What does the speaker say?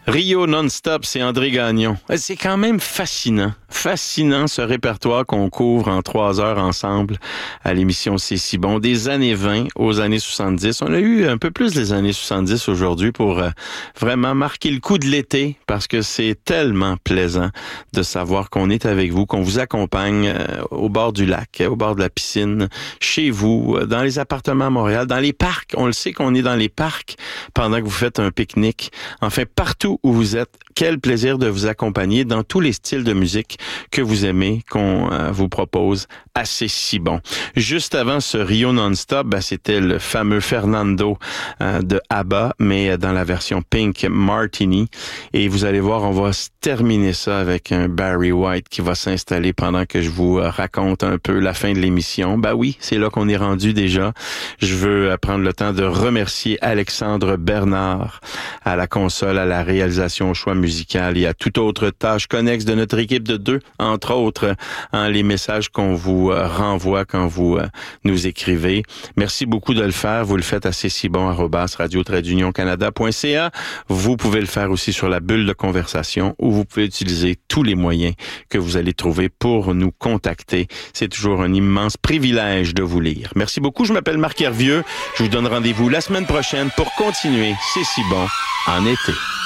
Rio non-stop, c'est André Gagnon. C'est quand même fascinant ce répertoire qu'on couvre en 3 heures ensemble à l'émission C'est si bon. Des années 20 aux années 70. On a eu un peu plus des années 70 aujourd'hui pour vraiment marquer le coup de l'été parce que c'est tellement plaisant de savoir qu'on est avec vous, qu'on vous accompagne au bord du lac, au bord de la piscine, chez vous, dans les appartements à Montréal, dans les parcs. On le sait qu'on est dans les parcs pendant que vous faites un pique-nique. Enfin, partout où vous êtes, quel plaisir de vous accompagner dans tous les styles de musique que vous aimez, qu'on vous propose assez si bon. Juste avant ce Rio non-stop, c'était le fameux Fernando de ABBA, mais dans la version Pink Martini. Et vous allez voir, on va terminer ça avec un Barry White qui va s'installer pendant que je vous raconte un peu la fin de l'émission. Oui, c'est là qu'on est rendu déjà. Je veux prendre le temps de remercier Alexandre Bernard à la console, à la réalisation, au choix musical et à toute autre tâche connexe de notre équipe de 2, entre autres, les messages qu'on vous renvoie quand vous nous écrivez. Merci beaucoup de le faire. Vous le faites assez si bon @radio-canada.ca. Vous pouvez le faire aussi sur la bulle de conversation où vous pouvez utiliser tous les moyens que vous allez trouver pour nous contacter. C'est toujours un immense privilège de vous lire. Merci beaucoup. Je m'appelle Marc Hervieux. Je vous donne rendez-vous la semaine prochaine pour continuer C'est si bon en été.